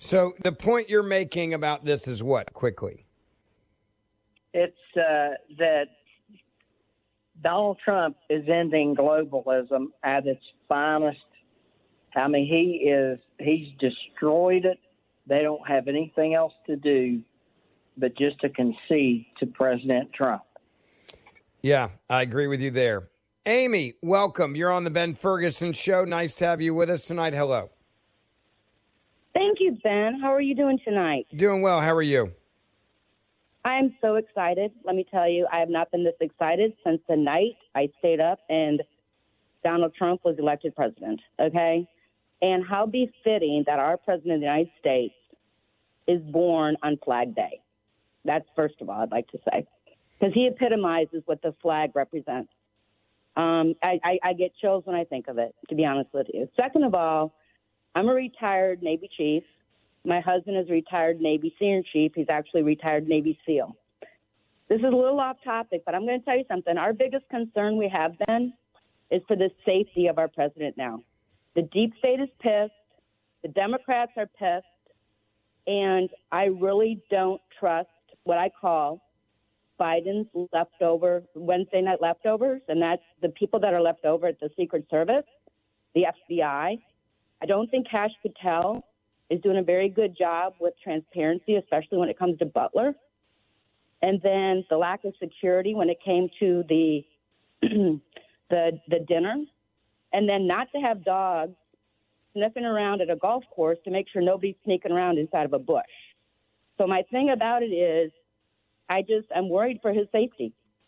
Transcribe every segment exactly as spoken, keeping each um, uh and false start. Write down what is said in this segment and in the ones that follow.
So the point you're making about this is what, quickly? It's uh, that Donald Trump is ending globalism at its finest. I mean, he is, he's destroyed it. They don't have anything else to do but just to concede to President Trump. Yeah, I agree with you there. Amy, welcome. You're on the Ben Ferguson Show. Nice to have you with us tonight. Hello. Thank you, Ben. How are you doing tonight? Doing well. How are you? I'm so excited. Let me tell you, I have not been this excited since the night I stayed up and Donald Trump was elected president, okay? And how befitting that our president of the United States is born on Flag Day. That's first of all, I'd like to say, because he epitomizes what the flag represents. Um, I, I, I get chills when I think of it, to be honest with you. Second of all, I'm a retired Navy chief. My husband is a retired Navy senior chief. He's actually a retired Navy SEAL. This is a little off topic, but I'm going to tell you something. Our biggest concern we have, Ben, is for the safety of our president now. The deep state is pissed. The Democrats are pissed. And I really don't trust what I call Biden's leftover, Wednesday night leftovers, and that's the people that are left over at the Secret Service, the F B I. I don't think Kash Patel is doing a very good job with transparency, especially when it comes to Butler. And then the lack of security when it came to the the the dinner. And then not to have dogs sniffing around at a golf course to make sure nobody's sneaking around inside of a bush. So my thing about it is, I just, I'm worried for his safety.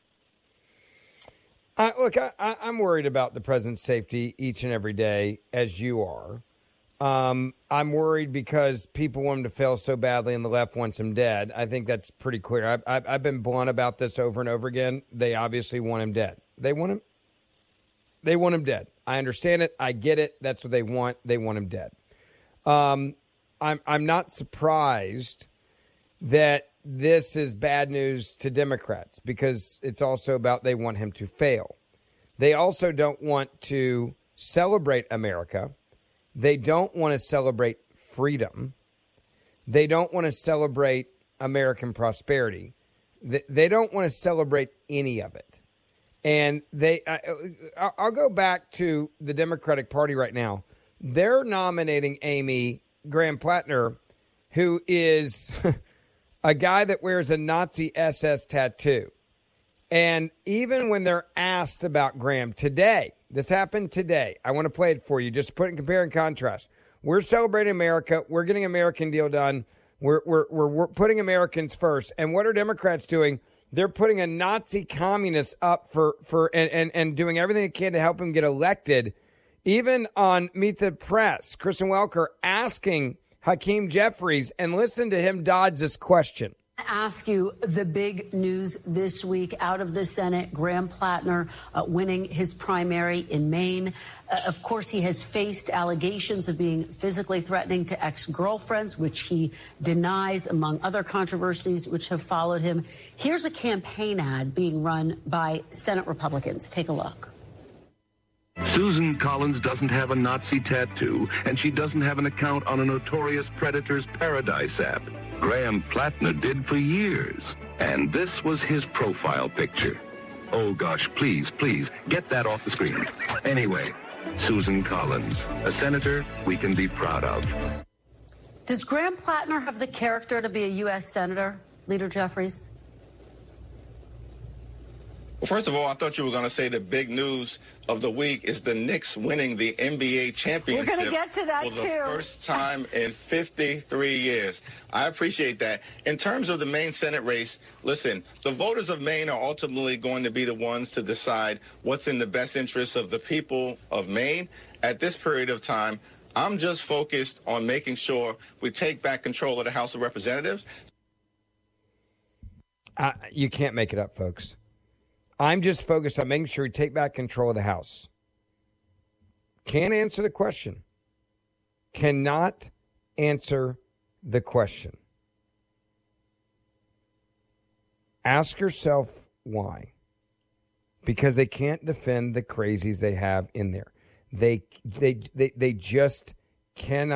Uh, look, I, I, I'm worried about the president's safety each and every day, as you are. Um, I'm worried because people want him to fail so badly and the left wants him dead. I think that's pretty clear. I've, I've, I've been blunt about this over and over again. They obviously want him dead. They want him. They want him dead. I understand it. I get it. That's what they want. They want him dead. Um, I'm I'm not surprised that this is bad news to Democrats because it's also about they want him to fail. They also don't want to celebrate America. They don't want to celebrate freedom. They don't want to celebrate American prosperity. They don't want to celebrate any of it. And they, I, I'll go back to the Democratic Party right now. They're nominating Amy Graham Plattner, who is a guy that wears a Nazi S S tattoo. And even when they're asked about Graham today, this happened today. I want to play it for you. Just put it in compare and contrast. We're celebrating America. We're getting American deal done. We're, we're, we're, we're putting Americans first. And what are Democrats doing? They're putting a Nazi communist up for, for and, and, and doing everything they can to help him get elected. Even on Meet the Press, Kristen Welker asking Hakeem Jeffries, and listen to him dodge this question. Ask you the big news this week out of the Senate. Graham Plattner uh, winning his primary in Maine. Uh, of course, he has faced allegations of being physically threatening to ex-girlfriends, which he denies, among other controversies which have followed him. Here's a campaign ad being run by Senate Republicans. Take a look. Susan Collins doesn't have a Nazi tattoo, and she doesn't have an account on a notorious predator's Paradise app. Graham Plattner did for years, and this was his profile picture. Oh, gosh, please, please, get that off the screen. Anyway, Susan Collins, a senator we can be proud of. Does Graham Plattner have the character to be a U S senator, Leader Jeffries? Well, first of all, I thought you were going to say the big news of the week is the Knicks winning the N B A championship. We're going to get to that, for the too. first time in fifty-three years. I appreciate that. In terms of the Maine Senate race, listen, the voters of Maine are ultimately going to be the ones to decide what's in the best interest of the people of Maine. At this period of time, I'm just focused on making sure we take back control of the House of Representatives. Uh, you can't make it up, folks. I'm just focused on making sure we take back control of the House. Can't answer the question. Cannot answer the question. Ask yourself why. Because they can't defend the crazies they have in there. They they they, they just cannot.